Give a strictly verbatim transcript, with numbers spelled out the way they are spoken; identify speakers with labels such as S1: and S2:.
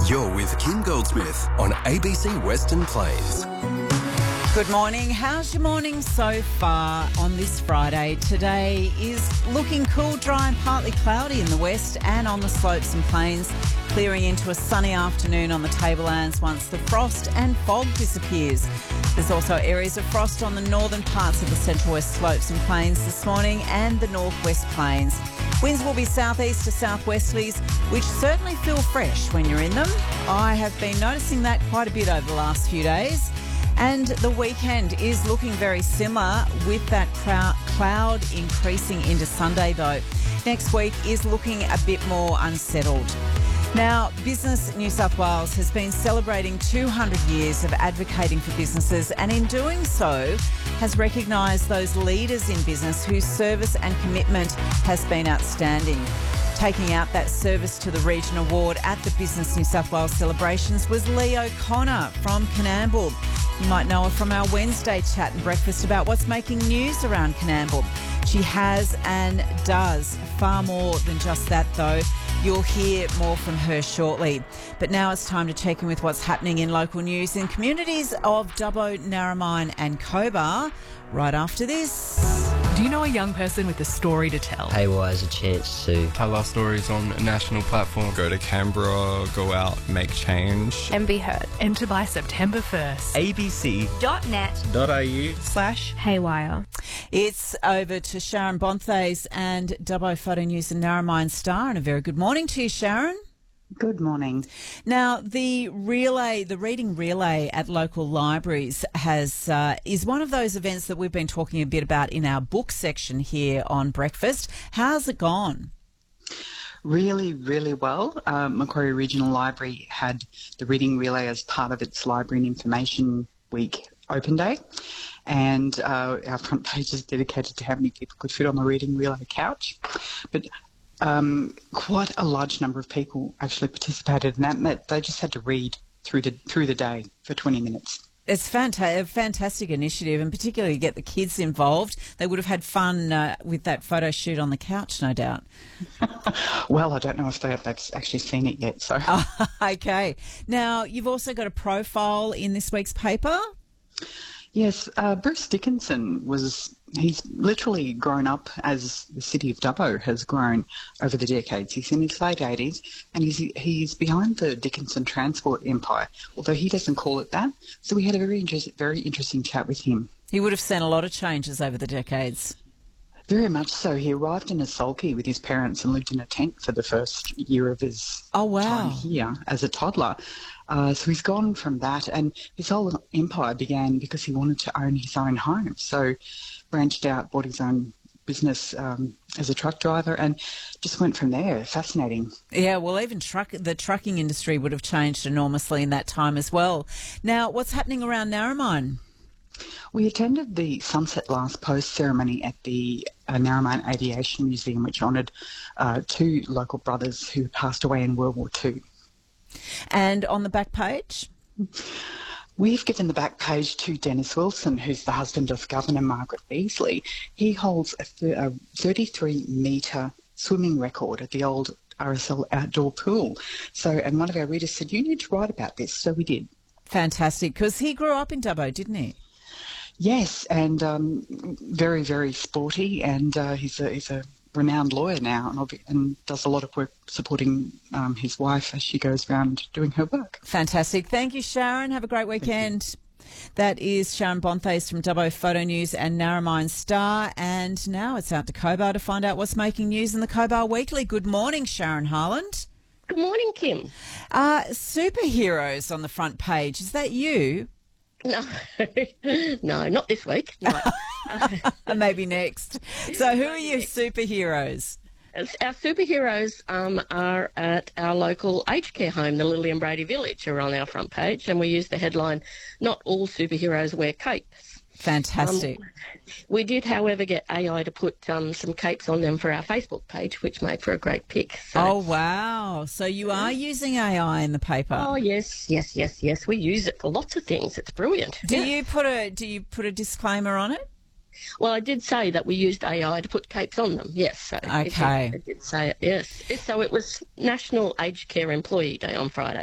S1: You're with Kim Goldsmith on A B C Western Plains.
S2: Good morning. How's your morning so far on this Friday? Today is looking cool, dry and partly cloudy in the west and on the slopes and plains, clearing into a sunny afternoon on the tablelands once the frost and fog disappears. There's also areas of frost on the northern parts of the central west slopes and plains this morning and the northwest plains. Winds will be southeast to southwesterlies, which certainly feel fresh when you're in them. I have been noticing that quite a bit over the last few days. And the weekend is looking very similar, with that cloud increasing into Sunday though. Next week is looking a bit more unsettled. Now, Business New South Wales has been celebrating two hundred years of advocating for businesses, and in doing so has recognised those leaders in business whose service and commitment has been outstanding. Taking out that Service to the Region award at the Business New South Wales celebrations was Lee O'Connor from Coonamble. You might know her from our Wednesday chat and breakfast about what's making news around Coonamble. She has and does far more than just that though. You'll hear more from her shortly. But now it's time to check in with what's happening in local news in communities of Dubbo, Narromine and Cobar right after this.
S3: Do you know a young person with a story to tell?
S4: Haywire is a chance to
S5: tell our stories on a national platform.
S6: Go to Canberra, go out, make change.
S7: And be heard.
S3: Enter by September first.
S7: abc.net.au
S3: slash
S7: Haywire.
S2: It's over to Sharon Bonthays and Dubbo Photo News and Narromine Star, and a very good morning to you, Sharon.
S8: Good morning.
S2: Now, the relay, the reading relay at local libraries has uh, is one of those events that we've been talking a bit about in our book section here on Breakfast. How's it gone?
S8: Really, really well. Uh, Macquarie Regional Library had the reading relay as part of its Library and Information Week open day, and uh, our front page is dedicated to how many people could fit on the reading relay couch. But Um, quite a large number of people actually participated in that, and they just had to read through the, through the day for twenty minutes.
S2: It's fanta- a fantastic initiative, and particularly get the kids involved. They would have had fun uh, with that photo shoot on the couch, no doubt.
S8: Well, I don't know if they, they've actually seen it yet. So,
S2: oh, okay. Now, you've also got a profile in this week's paper.
S8: Yes, uh, Bruce Dickinson was, he's literally grown up as the city of Dubbo has grown over the decades. He's in his late eighties and he's, he's behind the Dickinson Transport Empire, although he doesn't call it that. So we had a very, inter- very interesting chat with him.
S2: He would have seen a lot of changes over the decades.
S8: Very much so. He arrived in a sulky with his parents and lived in a tent for the first year of his
S2: oh, wow.
S8: time here as a toddler. Uh, so he's gone from that, and his whole empire began because he wanted to own his own home. So branched out, bought his own business um, as a truck driver, and just went from there. Fascinating.
S2: Yeah, well, even truck the trucking industry would have changed enormously in that time as well. Now, what's happening around Narromine?
S8: We attended the Sunset Last Post ceremony at the uh, Narromine Aviation Museum, which honoured uh, two local brothers who passed away in World War Two.
S2: And on the back page?
S8: We've given the back page to Dennis Wilson, who's the husband of Governor Margaret Beasley. He holds a, th- a thirty-three metre swimming record at the old R S L outdoor pool. So, and one of our readers said, you need to write about this. So we did. Fantastic,
S2: because he grew up in Dubbo, didn't he?
S8: Yes, and um, very, very sporty, and uh, he's a he's a renowned lawyer now, and, and does a lot of work supporting um, his wife as she goes around doing her work.
S2: Fantastic. Thank you, Sharon. Have a great weekend. That is Sharon Bonthays from Dubbo Photo News and Narromine Star. And now it's out to Cobar to find out what's making news in the Cobar Weekly. Good morning, Sharon Harland.
S9: Good morning, Kim.
S2: Uh, superheroes on the front page. Is that you?
S9: No, no, not this week. No.
S2: Maybe next. So who are your superheroes?
S9: Our superheroes um, are at our local aged care home, the Lillian Brady Village, are on our front page, and we use the headline, "Not all superheroes wear capes."
S2: Fantastic.
S9: Um, we did, however, get A I to put um, some capes on them for our Facebook page, which made for a great pic. So.
S2: Oh, wow. So you are using A I in the paper?
S9: Oh, yes, yes, yes, yes. We use it for lots of things. It's brilliant.
S2: Do
S9: yeah.
S2: you put a Do you put a disclaimer on it?
S9: Well, I did say that we used A I to put capes on them, yes. So
S2: okay.
S9: I did say it, yes. So it was National Aged Care Employee Day on Friday.